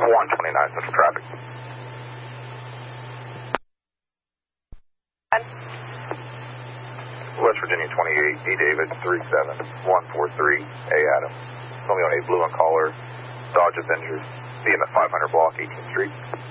129, central traffic. West Virginia 28, E David 37143, A Adam. Only on A Blue and Collar, Dodge Avengers, be in the 500 block, 18th Street.